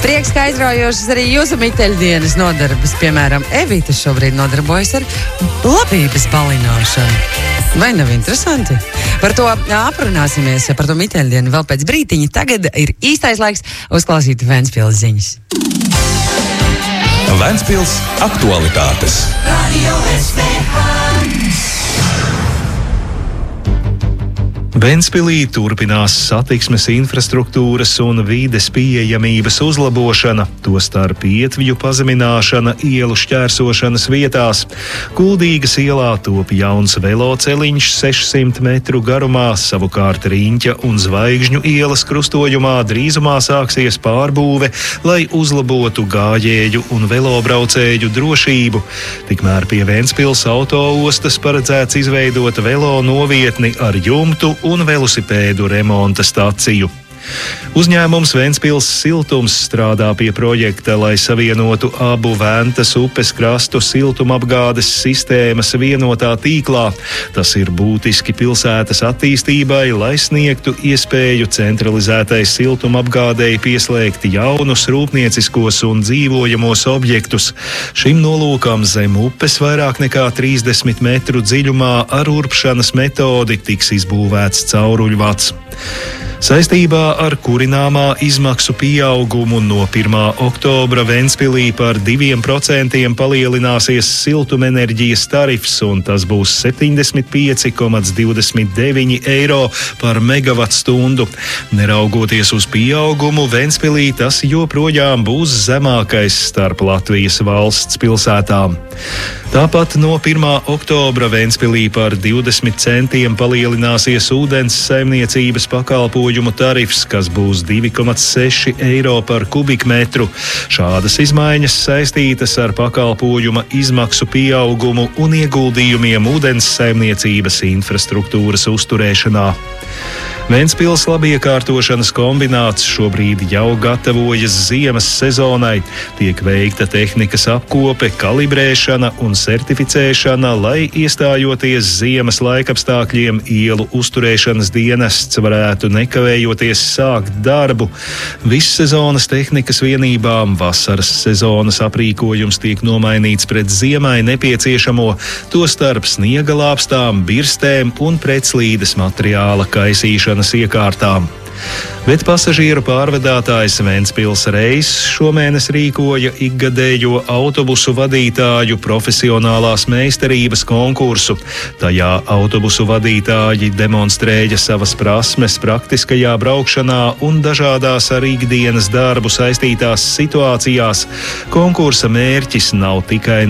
Prieks, ka aizraujošas arī jūsu miteļdienas nodarbes. Piemēram, Evita šobrīd nodarbojas ar labības balināšanu. Vai nav interesanti? Par to aprunāsimies, par to miteļdienu vēl pēc brītiņa. Tagad ir īstais laiks uzklausīt Ventspils ziņas. Ventspils aktualitātes. Radio SVH. Ventspilī turpinās satiksmes infrastruktūras un vides pieejamības uzlabošana, tostarp ietvju pazemināšana ielu šķērsošanas vietās. Kuldīgas ielā top jauns veloceliņš 600 metru garumā, savukārt Riņķa un Zvaigžņu ielas krustojumā drīzumā sāksies pārbūve, lai uzlabotu gājēju un velobraucēju drošību. Tikmēr pie Ventspils autoostas paredzēts izveidot velo novietni ar jumtu un velosipēdu remonta staciju. Uzņēmums Ventspils Siltums strādā pie projekta, lai savienotu abu Ventas upes krastu siltumapgādes sistēmas vienotā tīklā. Tas ir būtiski pilsētas attīstībai, lai sniegtu iespēju centralizētai siltumapgādei pieslēgt jaunus rūpnieciskos un dzīvojamos objektus. Šim nolūkam zem upes vairāk nekā 30 metru dziļumā ar urpšanas metodi tiks izbūvēts cauruļvads. Saistībā ar kurināmā izmaksu pieaugumu no 1. oktobra Ventspilī par 2% palielināsies siltumenerģijas tarifs, un tas būs 75,29 eiro par megavatstundu. Neraugoties uz pieaugumu, Ventspilī tas joprojām būs zemākais starp Latvijas valsts pilsētām. Tāpat no 1. oktobra Ventspilī par 20 centiem palielināsies ūdens saimniecības pakalpojumu tarifs, kas būs 2,6 eiro par kubikmetru. Šādas izmaiņas saistītas ar pakalpojuma izmaksu pieaugumu un ieguldījumiem ūdens saimniecības infrastruktūras uzturēšanā. Ventspils labiekārtošanas kombināts šobrīd jau gatavojas ziemas sezonai. Tiek veikta tehnikas apkope, kalibrēšana un certificēšana, lai iestājoties ziemas laikapstākļiem ielu uzturēšanas dienests varētu nekavējoties sākt darbu. Vissezonas tehnikas vienībām vasaras sezonas aprīkojums tiek nomainīts pret ziemai nepieciešamo, tostarp sniega lāpstām, birstēm un pretslīdes materiāla kaisīšanas iekārtām. Bet pasažieru pārvadātājs Ventspils Reis šomēnes rīkoja ikgadējo autobusu vadītāju profesionālās meistarības konkursu. Tajā autobusu vadītāji demonstrēja savas prasmes praktiskajā braukšanā un dažādās ar ikdienas darbu saistītās situācijās. Konkursa mērķis nav tikai